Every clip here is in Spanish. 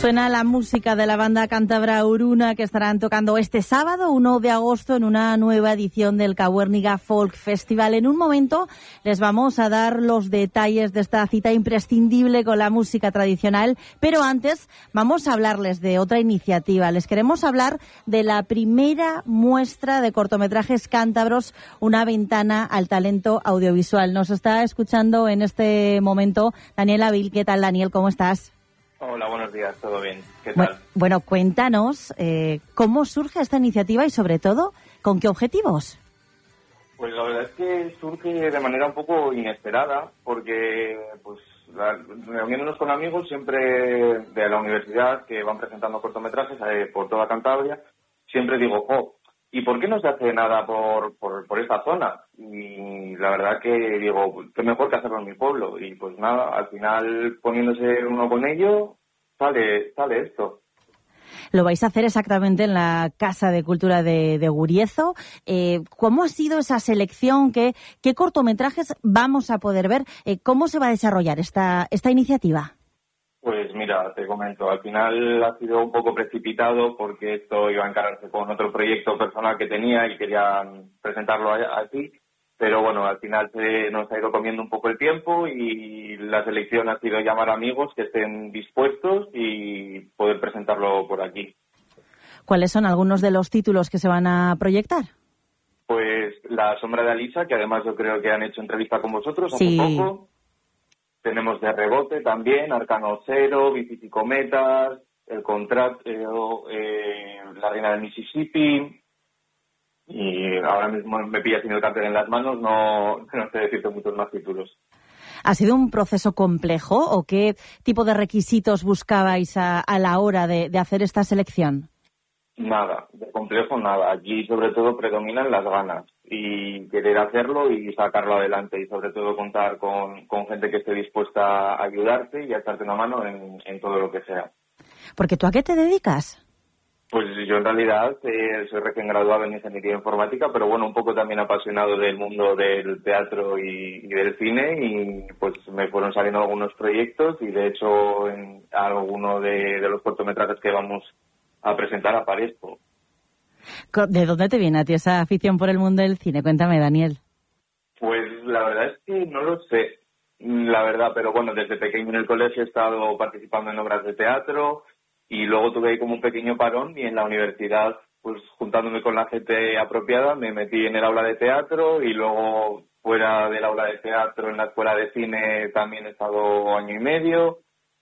Suena la música de la banda cántabra Uruna, que estarán tocando este sábado 1 de agosto en una nueva edición del Cahuérniga Folk Festival. En un momento les vamos a dar los detalles de esta cita imprescindible con la música tradicional, pero antes vamos a hablarles de otra iniciativa. Les queremos hablar de la primera muestra de cortometrajes cántabros, una ventana al talento audiovisual. Nos está escuchando en este momento Daniel Avil. ¿Qué tal, Daniel? ¿Cómo estás? Hola, buenos días, ¿todo bien? ¿Qué tal? Bueno, cuéntanos cómo surge esta iniciativa y, sobre todo, ¿con qué objetivos? Pues la verdad es que surge de manera un poco inesperada, porque pues reuniéndonos con amigos siempre de la universidad que van presentando cortometrajes por toda Cantabria, siempre digo, ¿y por qué no se hace nada por esta zona? Y la verdad que digo, qué mejor que hacerlo en mi pueblo. Y pues nada, al final poniéndose uno con ello, sale esto. Lo vais a hacer exactamente en la Casa de Cultura de Guriezo. ¿Cómo ha sido esa selección? ¿Qué cortometrajes vamos a poder ver? ¿Cómo se va a desarrollar esta iniciativa? Pues mira, te comento, al final ha sido un poco precipitado porque esto iba a encararse con otro proyecto personal que tenía y quería presentarlo aquí, pero bueno, al final nos ha ido comiendo un poco el tiempo y la selección ha sido llamar a amigos que estén dispuestos y poder presentarlo por aquí. ¿Cuáles son algunos de los títulos que se van a proyectar? Pues La sombra de Alisa, que además yo creo que han hecho entrevista con vosotros hace poco. Tenemos De rebote también, Arcano Cero, Bicis y Cometas, El contrato, La reina del Mississippi. Y ahora mismo me pillas sin el cartel en las manos, no sé decirte muchos más títulos. ¿Ha sido un proceso complejo o qué tipo de requisitos buscabais a la hora de hacer esta selección? Nada, de complejo nada. Aquí sobre todo predominan las ganas y querer hacerlo y sacarlo adelante y sobre todo contar con gente que esté dispuesta a ayudarte y a echarte una mano en todo lo que sea. Porque ¿tú a qué te dedicas? Pues yo en realidad soy recién graduado en Ingeniería Informática, pero bueno, un poco también apasionado del mundo del teatro y del cine y pues me fueron saliendo algunos proyectos y de hecho en alguno de los cortometrajes que vamos a presentar aparezco. ¿De dónde te viene a ti esa afición por el mundo del cine? Cuéntame, Daniel. Pues la verdad es que no lo sé, la verdad, pero bueno, desde pequeño en el colegio he estado participando en obras de teatro y luego tuve ahí como un pequeño parón y en la universidad, pues juntándome con la gente apropiada, me metí en el aula de teatro y luego fuera del aula de teatro en la escuela de cine también he estado año y medio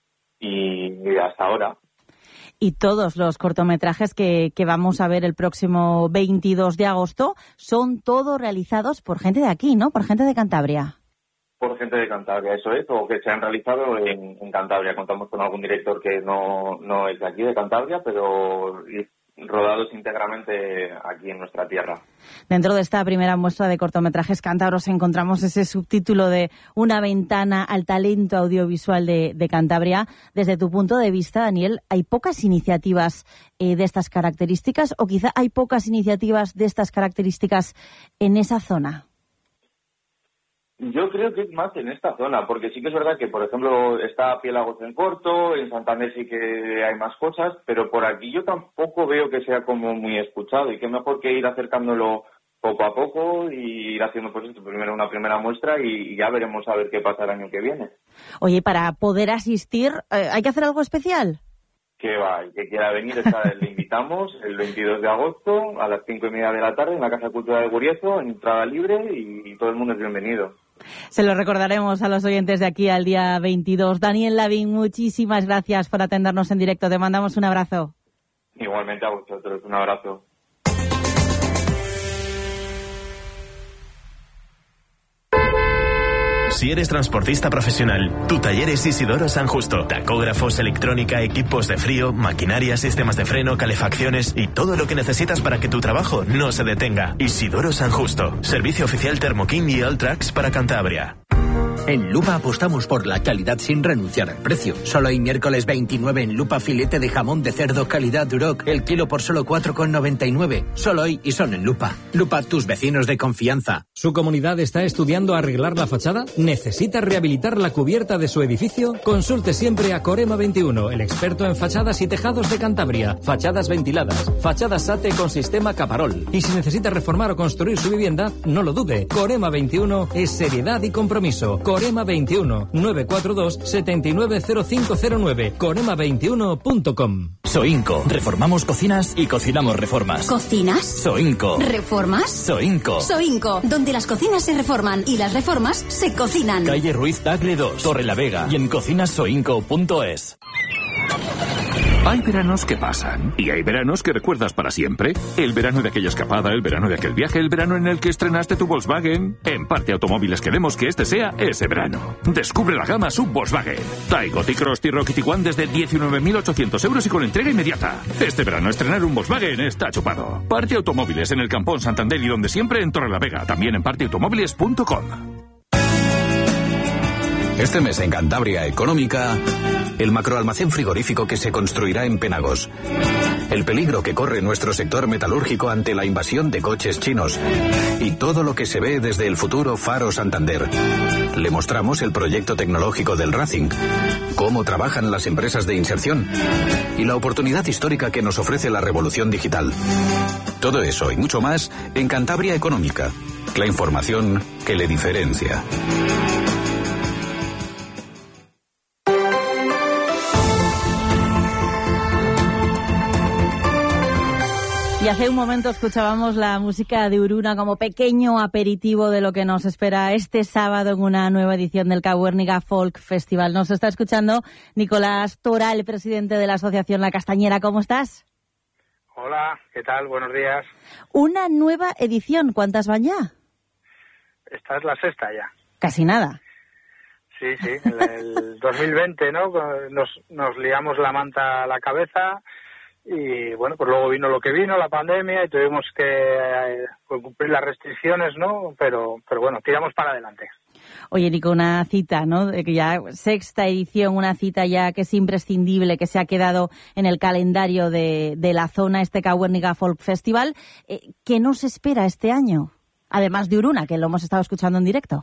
y hasta ahora. Y todos los cortometrajes que vamos a ver el próximo 22 de agosto son todos realizados por gente de aquí, ¿no? Por gente de Cantabria. Por gente de Cantabria, eso es, o que se han realizado en Cantabria. Contamos con algún director que no es de aquí, de Cantabria, pero rodados íntegramente aquí en nuestra tierra. Dentro de esta primera muestra de cortometrajes cántabros encontramos ese subtítulo de Una ventana al talento audiovisual de Cantabria. Desde tu punto de vista, Daniel, ¿hay pocas iniciativas de estas características o quizá hay pocas iniciativas de estas características en esa zona? Yo creo que es más en esta zona, porque sí que es verdad que, por ejemplo, está Piélagos en Corto, en Santander sí que hay más cosas, pero por aquí yo tampoco veo que sea como muy escuchado y qué mejor que ir acercándolo poco a poco y ir haciendo pues esto, primero una primera muestra y ya veremos a ver qué pasa el año que viene. Oye, para poder asistir, ¿hay que hacer algo especial? Que va, el que quiera venir, le invitamos el 22 de agosto a las 5:30 de la tarde en la Casa de Cultura de Guriezo, entrada libre y todo el mundo es bienvenido. Se lo recordaremos a los oyentes de aquí al día 22. Daniel Lavín, muchísimas gracias por atendernos en directo. Te mandamos un abrazo. Igualmente a vosotros, un abrazo. Si eres transportista profesional, tu taller es Isidoro San Justo. Tacógrafos, electrónica, equipos de frío, maquinaria, sistemas de freno, calefacciones y todo lo que necesitas para que tu trabajo no se detenga. Isidoro San Justo. Servicio oficial Thermo King y Alltrax para Cantabria. En Lupa apostamos por la calidad sin renunciar al precio. Solo hoy miércoles 29 en Lupa filete de jamón de cerdo calidad Duroc, el kilo por solo 4,99. Solo hoy y son en Lupa. Lupa, tus vecinos de confianza. ¿Su comunidad está estudiando arreglar la fachada? ¿Necesita rehabilitar la cubierta de su edificio? Consulte siempre a Corema 21, el experto en fachadas y tejados de Cantabria. Fachadas ventiladas, fachadas SATE con sistema Caparol. Y si necesita reformar o construir su vivienda, no lo dude. Corema 21 es seriedad y compromiso. Corema 21 942 790509 corema21.com. Soinco. Reformamos cocinas y cocinamos reformas. ¿Cocinas? Soinco. ¿Reformas? Soinco. Soinco, donde las cocinas se reforman y las reformas se cocinan. Calle Ruiz Tagle 2, Torrelavega y en cocinasoinco.es. Hay veranos que pasan y hay veranos que recuerdas para siempre. El verano de aquella escapada, el verano de aquel viaje, el verano en el que estrenaste tu Volkswagen. En Parte Automóviles queremos que este sea ese verano. Descubre la gama sub Volkswagen. Taigo, T-Cross, T-Roc y Tiguan desde 19.800 euros y con entrega inmediata. Este verano estrenar un Volkswagen está chupado. Parte Automóviles en el Campón Santander y donde siempre en Torrelavega. También en parteautomóviles.com. Este mes en Cantabria Económica, el macroalmacén frigorífico que se construirá en Penagos. El peligro que corre nuestro sector metalúrgico ante la invasión de coches chinos. Y todo lo que se ve desde el futuro Faro Santander. Le mostramos el proyecto tecnológico del Racing, cómo trabajan las empresas de inserción y la oportunidad histórica que nos ofrece la revolución digital. Todo eso y mucho más en Cantabria Económica. La información que le diferencia. Y hace un momento escuchábamos la música de Uruna como pequeño aperitivo de lo que nos espera este sábado en una nueva edición del Cabuérniga Folk Festival. Nos está escuchando Nicolás Toral, presidente de la Asociación La Castañera. ¿Cómo estás? Hola, ¿qué tal? Buenos días. Una nueva edición. ¿Cuántas van ya? Esta es la sexta ya. Casi nada. Sí, el 2020, ¿no? Nos liamos la manta a la cabeza. Y bueno, pues luego vino lo que vino, la pandemia, y tuvimos que cumplir las restricciones, ¿no? Pero bueno, tiramos para adelante. Oye, Nico, una cita, ¿no? Que ya sexta edición, una cita ya que es imprescindible, que se ha quedado en el calendario de la zona, este Cabuérniga Folk Festival. ¿Qué nos espera este año? Además de Uruna, que lo hemos estado escuchando en directo.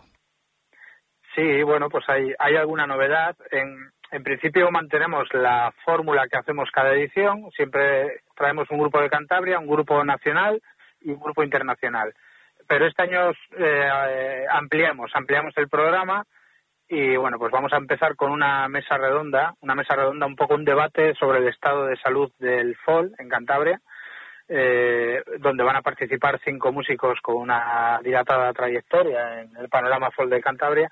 Sí, bueno, pues hay alguna novedad. En principio mantenemos la fórmula que hacemos cada edición. Siempre traemos un grupo de Cantabria, un grupo nacional y un grupo internacional. Pero este año ampliamos el programa y bueno, pues vamos a empezar con una mesa redonda, un poco un debate sobre el estado de salud del folk en Cantabria, donde van a participar 5 músicos con una dilatada trayectoria en el panorama folk de Cantabria.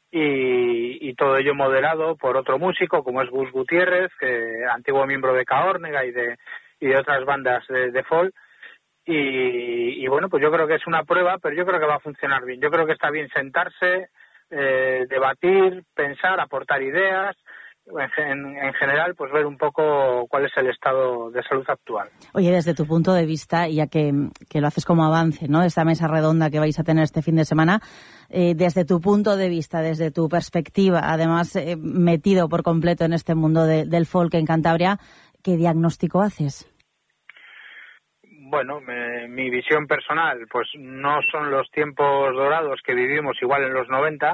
Y todo ello moderado por otro músico como es Gus Gutiérrez, antiguo miembro de Caórnega y de otras bandas de folk. Y bueno, pues yo creo que es una prueba, pero yo creo que va a funcionar bien. Yo creo que está bien sentarse, debatir, pensar, aportar ideas. En general, pues ver un poco cuál es el estado de salud actual. Oye, desde tu punto de vista, ya que lo haces como avance, ¿no? Esta mesa redonda que vais a tener este fin de semana, desde tu punto de vista, desde tu perspectiva, además metido por completo en este mundo del folk en Cantabria, ¿qué diagnóstico haces? Bueno, mi visión personal, pues no son los tiempos dorados que vivimos igual en los 90,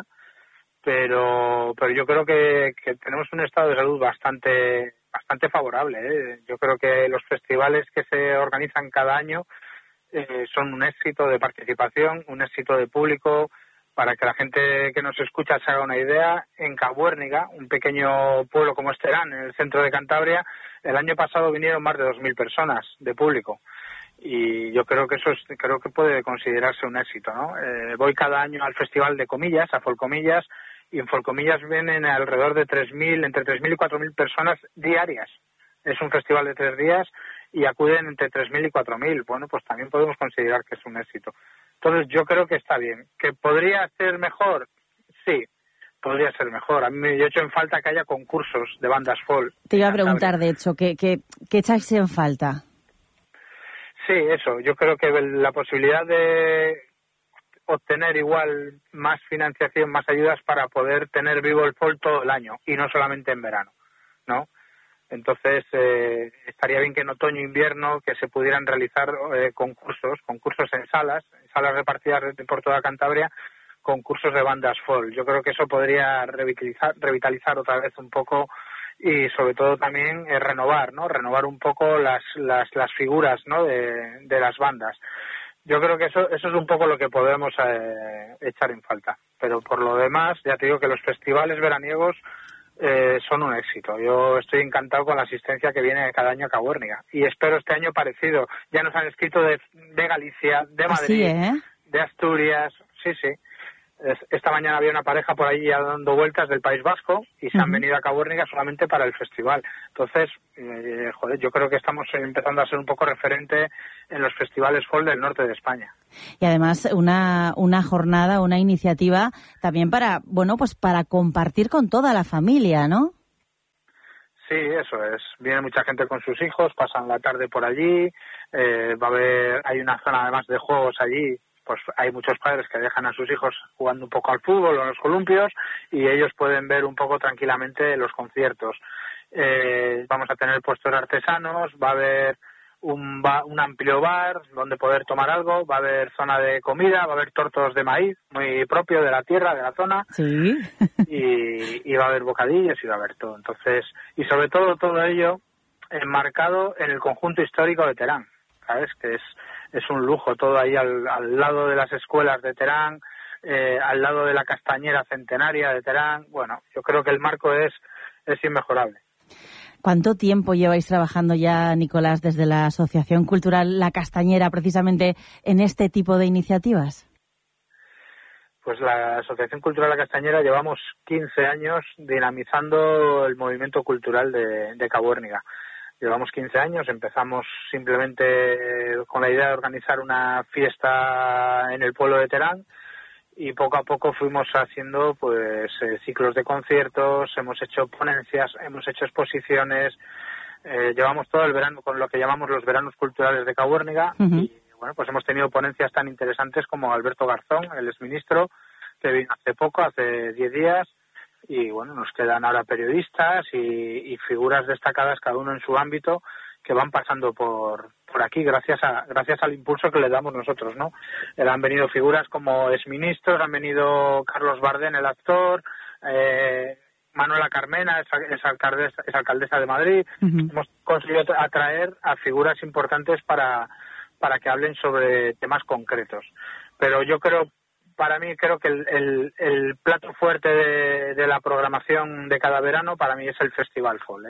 pero yo creo que tenemos un estado de salud bastante favorable, ¿eh? Yo creo que los festivales que se organizan cada año son un éxito de participación, un éxito de público. Para que la gente que nos escucha se haga una idea, en Cabuérniga, un pequeño pueblo como Esterán, en el centro de Cantabria, el año pasado vinieron más de 2.000 personas de público. Y yo creo que creo que puede considerarse un éxito, ¿no? Voy cada año al Festival de Comillas, a Folcomillas, y en Folcomillas vienen alrededor de entre 3.000 y 4.000 personas diarias. Es un festival de 3 días y acuden entre 3.000 y 4.000. Bueno, pues también podemos considerar que es un éxito. Entonces yo creo que está bien. ¿Que podría ser mejor? Sí, podría ser mejor. A mí yo echo en falta que haya concursos de bandas folk. Te iba a preguntar, de hecho, ¿qué echáis en falta? Sí, eso. Yo creo que la posibilidad de obtener igual más financiación, más ayudas para poder tener vivo el folk todo el año y no solamente en verano, ¿no? Entonces, estaría bien que en otoño e invierno que se pudieran realizar concursos en salas repartidas por toda Cantabria, concursos de bandas folk. Yo creo que eso podría revitalizar otra vez un poco y sobre todo también renovar un poco las figuras, ¿no? de las bandas. Yo creo que eso es un poco lo que podemos echar en falta. Pero por lo demás, ya te digo que los festivales veraniegos son un éxito. Yo estoy encantado con la asistencia que viene cada año a Cabuérniga y espero este año parecido. Ya nos han escrito de Galicia, de Madrid, de Asturias, sí. Esta mañana había una pareja por ahí ya dando vueltas del País Vasco y se han venido a Cabuérniga solamente para el festival. Entonces, yo creo que estamos empezando a ser un poco referente en los festivales folk del norte de España. Y además una jornada, una iniciativa también para compartir con toda la familia, ¿no? Sí, eso es. Viene mucha gente con sus hijos, pasan la tarde por allí, hay una zona además de juegos allí. Pues hay muchos padres que dejan a sus hijos jugando un poco al fútbol o en los columpios y ellos pueden ver un poco tranquilamente los conciertos. Vamos a tener puestos artesanos, va a haber un amplio bar donde poder tomar algo, va a haber zona de comida, va a haber tortos de maíz muy propio de la tierra, de la zona, sí. y va a haber bocadillos y va a haber todo. Entonces, y sobre todo ello enmarcado en el conjunto histórico de Terán, ¿sabes? Que es un lujo, todo ahí al lado de las escuelas de Terán, al lado de la castañera centenaria de Terán. Bueno, yo creo que el marco es inmejorable. ¿Cuánto tiempo lleváis trabajando ya, Nicolás, desde la Asociación Cultural La Castañera, precisamente en este tipo de iniciativas? Pues la Asociación Cultural La Castañera llevamos 15 años dinamizando el movimiento cultural de Cabuérniga. Llevamos 15 años, empezamos simplemente con la idea de organizar una fiesta en el pueblo de Terán y poco a poco fuimos haciendo pues ciclos de conciertos, hemos hecho ponencias, hemos hecho exposiciones, llevamos todo el verano con lo que llamamos los veranos culturales de Cabuérniga y bueno, pues hemos tenido ponencias tan interesantes como Alberto Garzón, el exministro, que vino hace 10 días. Y bueno, nos quedan ahora periodistas y figuras destacadas, cada uno en su ámbito, que van pasando por aquí gracias al impulso que le damos nosotros, ¿no? Han venido figuras como exministros, han venido Carlos Bardén, el actor, Manuela Carmena, es alcaldesa de Madrid. Hemos conseguido atraer a figuras importantes para que hablen sobre temas concretos. Pero yo creo que el plato fuerte de la programación de cada verano para mí es el Festival Folk,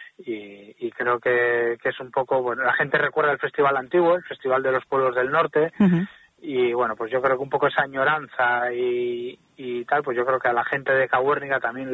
y creo que es un poco, bueno, la gente recuerda el Festival antiguo, el Festival de los Pueblos del Norte, y bueno, pues yo creo que un poco esa añoranza y tal, pues yo creo que a la gente de Cabuérniga también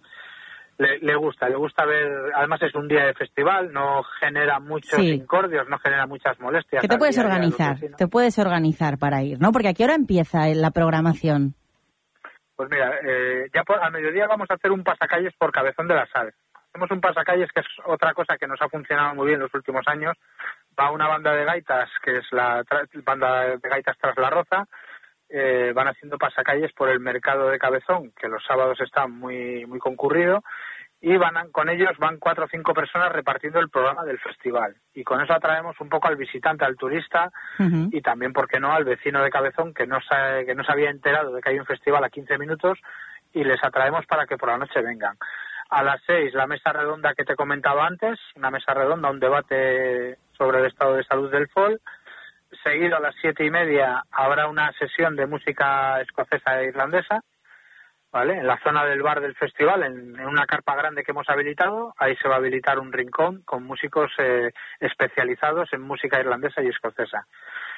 le gusta ver, además es un día de festival, no genera muchos incordios, no genera muchas molestias. ¿Qué te puedes organizar? Te puedes organizar para ir, ¿no? Porque ¿a qué hora empieza la programación? Pues mira, al mediodía vamos a hacer un pasacalles por Cabezón de la Sal. Hacemos un pasacalles que es otra cosa que nos ha funcionado muy bien los últimos años. Va una banda de gaitas, que es la banda de gaitas Tras la Roza, van haciendo pasacalles por el mercado de Cabezón, que los sábados está muy muy concurrido, y con ellos van 4 o 5 personas repartiendo el programa del festival, y con eso atraemos un poco al visitante, al turista, y también, ¿por qué no?, al vecino de Cabezón que no se había enterado de que hay un festival a 15 minutos, y les atraemos para que por la noche vengan. A las 6, la mesa redonda que te comentaba antes, una mesa redonda, un debate sobre el estado de salud del folk. Seguido a las 7:30 habrá una sesión de música escocesa e irlandesa, ¿vale? En la zona del bar del festival, en una carpa grande que hemos habilitado, ahí se va a habilitar un rincón con músicos especializados en música irlandesa y escocesa.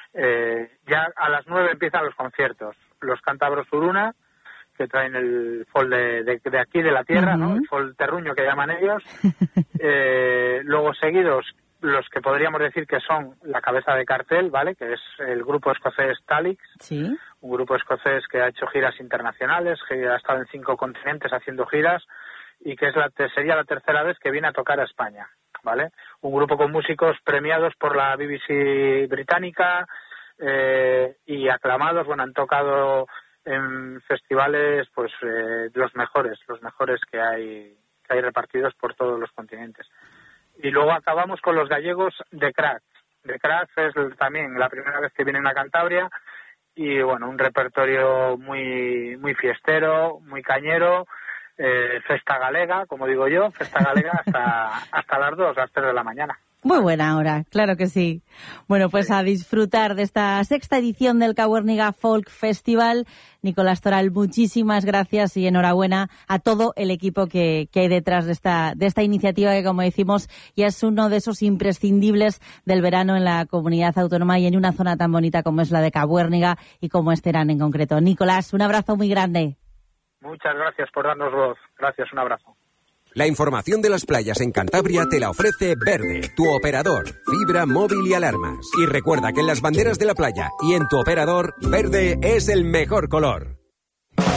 Ya a las 9 empiezan los conciertos. Los cántabros Uruna, que traen el folk de aquí, de la tierra, ¿no? El folk terruño que llaman ellos. Luego seguidos, los que podríamos decir que son la cabeza de cartel, ¿vale? Que es el grupo escocés Talix, un grupo escocés que ha hecho giras internacionales, que ha estado en 5 continentes haciendo giras, y que sería la tercera vez que viene a tocar a España, ¿vale? Un grupo con músicos premiados por la BBC británica, y aclamados. Bueno, han tocado en festivales pues los mejores que hay repartidos por todos los continentes. Y luego acabamos con los gallegos de Cracks. De Cracks es también la primera vez que vienen a Cantabria y bueno, un repertorio muy fiestero, muy cañero, festa galega, como digo yo, festa galega hasta las 2, las 3 de la mañana. Muy buena hora, claro que sí. Bueno, pues a disfrutar de esta 6ª edición del Cabuérniga Folk Festival. Nicolás Toral, muchísimas gracias y enhorabuena a todo el equipo que hay detrás de esta iniciativa que, como decimos, ya es uno de esos imprescindibles del verano en la comunidad autónoma y en una zona tan bonita como es la de Cabuérniga y como es Terán en concreto. Nicolás, un abrazo muy grande. Muchas gracias por darnos voz. Gracias, un abrazo. La información de las playas en Cantabria te la ofrece Verde, tu operador, fibra, móvil y alarmas. Y recuerda que en las banderas de la playa y en tu operador, verde es el mejor color.